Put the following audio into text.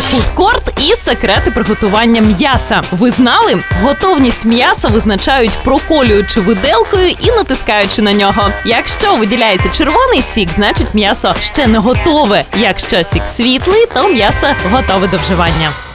фудкорт і секрети приготування м'яса. Ви знали? Готовність м'яса визначають проколюючи виделкою і натискаючи на нього. Якщо виділяється червоний сік, значить м'ясо ще не готове. Якщо сік світлий, то м'ясо готове до вживання.